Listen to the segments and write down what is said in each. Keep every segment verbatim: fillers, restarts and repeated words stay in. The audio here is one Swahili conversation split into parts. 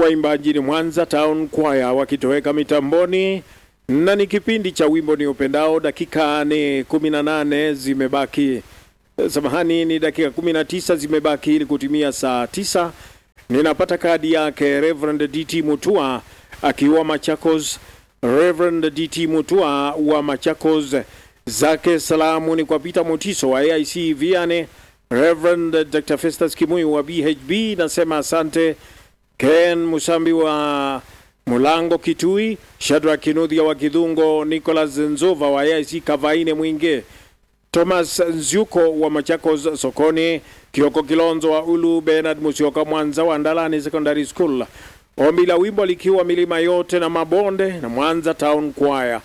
waimbaji ni Mwanza Town Choir wakitoweka mitamboni, na ni kipindi cha wimbo ni upendao. Dakika ni kumi na nane zimebaki, samahani, ni dakika kumi na tisa zimebaki ili kutimia saa tisa. Ninapata kadi yake Reverend D T Mutua akiwa Machakos. Reverend D T Mutua wa Machakos, zake salamu ni kwa Peter Mutiso wa A I C Viane. Reverend Doctor Festus Kimuyu wa B H B nasema asante. Ken Musambi wa Mulango Kitui, Shadrack Kinuthia wa Kidhungo, Nicholas Nzova wa A I C Kavaine Mwinge, Thomas Nzuko wa Machakos Sokoni, Kioko Kilonzo wa Ulu, Bernard Musioka Mwanza wa Ndalani Secondary School. Ombi la wimbo likiwa milima yote na mabonde na Mwanza Town Choir.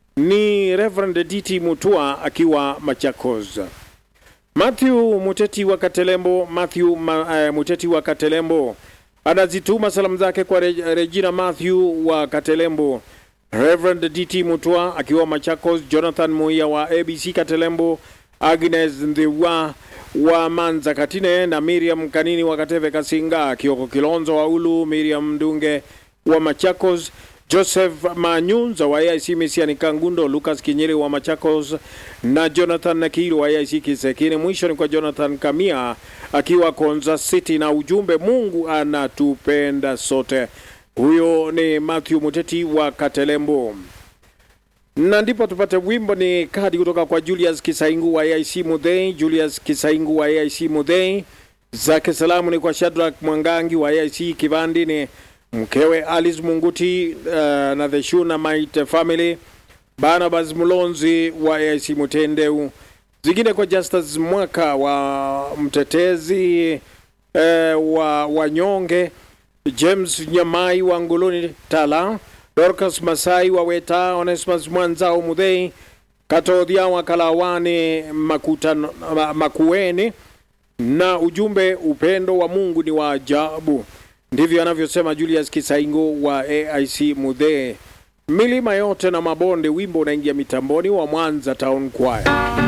Ni Reverend D T Mutua akiwa Machakos. Matthew Muteti wa Katelembo, Matthew ma, uh, Muteti wa Katelembo anazituma salamu zake kwa Regina Matthew wa Katelembo. Reverend D T Mutua akiwa Machakos, Jonathan Muia wa A B C Katelembo, Agnes Ndhiwa wa Manza Katine na Miriam Kanini wa Kateve Kasinga, Kioko Kilonzo wa Ulu, Miriam Ndunge wa Machakos, Joseph Manyunza wa A I C Misiani Kangundo, Lucas Kinyeri wa Machakos na Jonathan Nakiru wa A I C Kisekine. Mwisho ni kwa Jonathan Kamia akiwa Konza City na ujumbe, Mungu anatupenda sote. Huyo ni Matthew Muteti wa Katelembo. Na ndipo tupate wimbo ni kadi kutoka kwa Julius Kisaingu wa A I C Mudhei. Julius Kisaingu wa A I C Mudhei, zake salamu ni kwa Shadrack Mwangangi wa A I C Kivandi, ni mkewe Alice Munguti uh, na the Shuna Might family, Barnabas Mulonzi wa A I C Mutendeu, zingine kwa Justus Mwaka wa Mtetezi uh, wa Wanyonge, James Nyamai wa Nguluni Tala, Dorcas Masai wa Weta, Onesmus Mwanzao Mudhei, Katodia wa Kalawani Makutan, Makueni, na ujumbe, upendo wa Mungu ni wa ajabu. Ndivyo anavyosema Julius Kisaingo wa A I C Mudhei. Milima yote na mabonde, wimbo unaingia mitamboni wa Mwanza Town Choir.